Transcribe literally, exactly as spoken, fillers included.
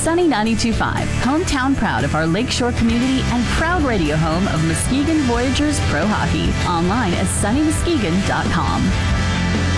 Sunny ninety-two point five, hometown proud of our Lakeshore community and proud radio home of Muskegon Voyagers Pro Hockey. Online at sunny muskegon dot com.